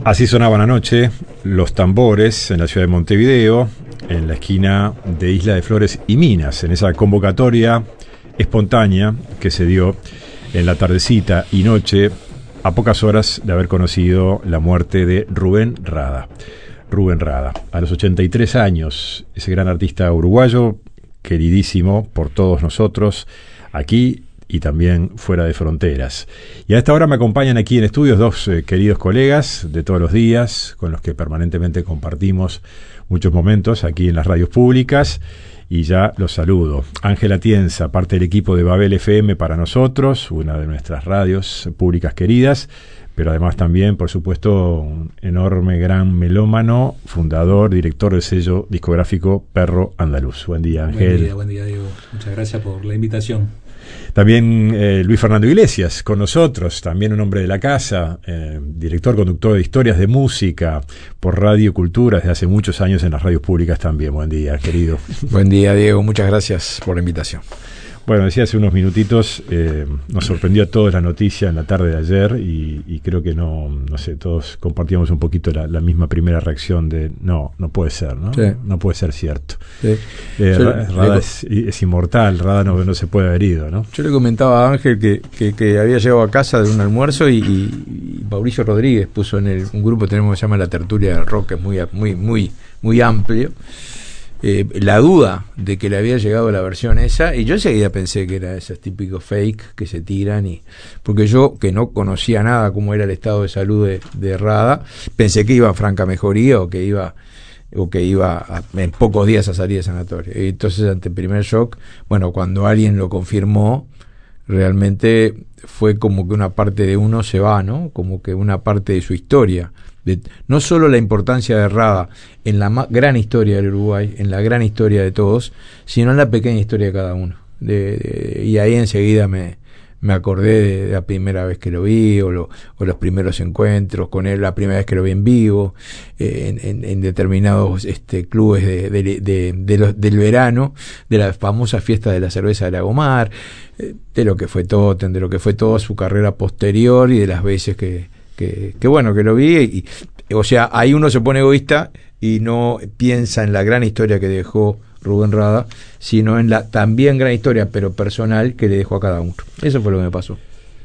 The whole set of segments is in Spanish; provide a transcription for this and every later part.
Así sonaban anoche los tambores en la ciudad de Montevideo, en la esquina de Isla de Flores y Minas, en esa convocatoria espontánea que se dio en la tardecita y noche, a pocas horas de haber conocido la muerte de Rubén Rada. Rubén Rada, a los 83 años, ese gran artista uruguayo, queridísimo por todos nosotros, aquí y también fuera de fronteras. Y a esta hora me acompañan aquí en estudios dos queridos colegas de todos los días, con los que permanentemente compartimos muchos momentos aquí en las radios públicas, y ya los saludo. Ángela Tienza, parte del equipo de Babel FM para nosotros, una de nuestras radios públicas queridas, pero además también, por supuesto, un enorme, gran melómano, fundador, director del sello discográfico Perro Andaluz. Buen día, Ángel. Buen día, Diego. Muchas gracias por la invitación. También Luis Fernando Iglesias, con nosotros, también un hombre de la casa, director, conductor de historias de música por Radio Cultura desde hace muchos años en las radios públicas también. Buen día, querido. Buen día, Diego. Muchas gracias por la invitación. Bueno, decía hace unos minutitos, nos sorprendió a todos la noticia en la tarde de ayer y creo que no sé, todos compartíamos un poquito la misma primera reacción de no puede ser, ¿no? Sí. No puede ser cierto. Sí. Rada es inmortal, Rada no se puede haber ido, ¿no? Yo le comentaba a Ángel que había llegado a casa de un almuerzo y Mauricio Rodríguez puso en un grupo tenemos que se llama La Tertulia del Rock, que es muy amplio. La duda de que le había llegado la versión esa, y yo enseguida pensé que era esos típicos fake que se tiran, porque yo, que no conocía nada cómo era el estado de salud de Rada, pensé que iba a franca mejoría o que iba en pocos días a salir de sanatorio. Y entonces, ante el primer shock, bueno, cuando alguien lo confirmó, realmente fue como que una parte de uno se va, ¿no? Como que una parte de su historia. No solo la importancia de Rada en la gran historia del Uruguay, en la gran historia de todos, sino en la pequeña historia de cada uno. Y ahí enseguida me acordé de la primera vez que lo vi, o los primeros encuentros con él, la primera vez que lo vi en vivo, en determinados clubes del verano, de la famosa fiesta de la cerveza de Lagomar, de lo que fue Totem, de lo que fue toda su carrera posterior y de las veces que lo vi, o sea, ahí uno se pone egoísta y no piensa en la gran historia que dejó Rubén Rada, sino en la también gran historia, pero personal, que le dejó a cada uno. Eso fue lo que me pasó.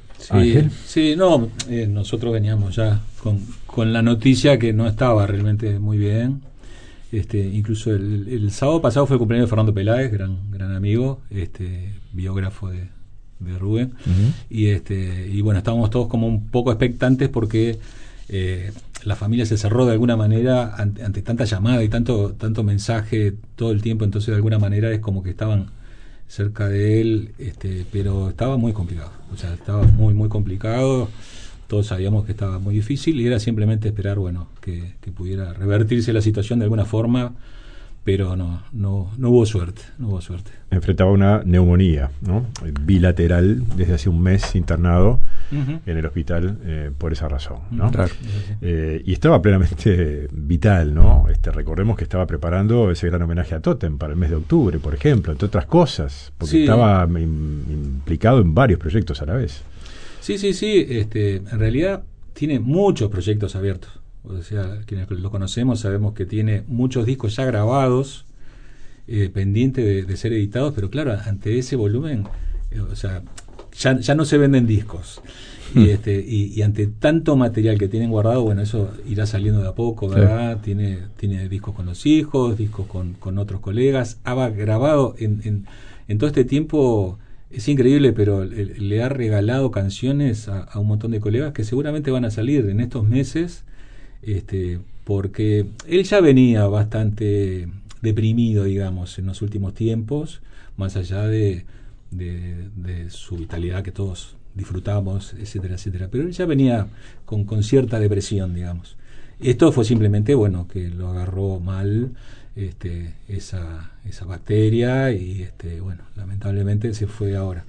Nosotros veníamos ya con la noticia que no estaba realmente muy bien. Incluso el sábado pasado fue el cumpleaños de Fernando Peláez, gran amigo, biógrafo de Rubén. Uh-huh. Y bueno, estábamos todos como un poco expectantes porque la familia se cerró de alguna manera ante tanta llamada y tanto mensaje todo el tiempo. Entonces de alguna manera es como que estaban cerca de él, pero estaba muy complicado, o sea, estaba muy muy complicado. Todos sabíamos que estaba muy difícil y era simplemente esperar, bueno, que pudiera revertirse la situación de alguna forma, pero no hubo suerte. Enfrentaba una neumonía, ¿no? Bilateral, desde hace un mes internado en el hospital por esa razón, ¿no? Claro. Y estaba plenamente vital, ¿no? Recordemos que estaba preparando ese gran homenaje a Totem para el mes de octubre, por ejemplo, entre otras cosas, porque estaba implicado en varios proyectos a la vez. Sí. En realidad tiene muchos proyectos abiertos. O sea, quienes lo conocemos sabemos que tiene muchos discos ya grabados, pendientes de ser editados, pero claro, ante ese volumen, o sea, ya no se venden discos. Y ante tanto material que tienen guardado, bueno, eso irá saliendo de a poco, ¿verdad? Sí. Tiene discos con los hijos, discos con otros colegas, ha grabado en todo este tiempo. Es increíble, pero le ha regalado canciones a un montón de colegas que seguramente van a salir en estos meses. Porque él ya venía bastante deprimido, digamos, en los últimos tiempos, más allá de su vitalidad que todos disfrutamos, etcétera, pero él ya venía con cierta depresión, digamos. Esto fue simplemente, bueno, que lo agarró mal esa bacteria y bueno, lamentablemente se fue ahora.